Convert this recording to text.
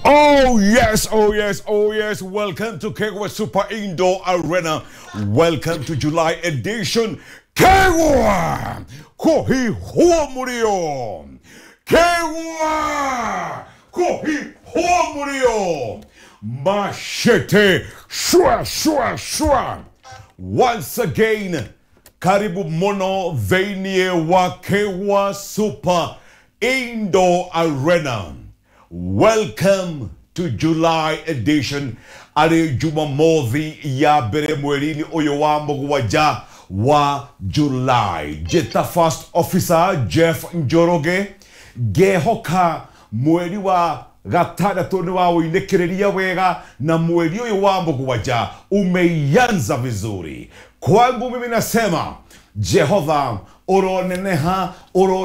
Oh yes, oh yes, oh yes. Welcome to Kegwa Super Indoor Arena. Welcome to July edition. Kegwa Kohi Huamurio. Kegwa Kohi Huamurio. Machete shwa shwa shwa. Once again, karibu mono venie wa Kegwa Super Indoor Arena. Welcome to July edition. Ali Jumamothi ya bere mwerini oyo wa mwaja wa July. Jeta First Officer Jeff Njoroge gehoka mweri wa gatandatu ni wa uinekereria wega na mweri oyo wa mwaja umeanza vizuri. Kwangu mimi nasema Jehova oroneneha oro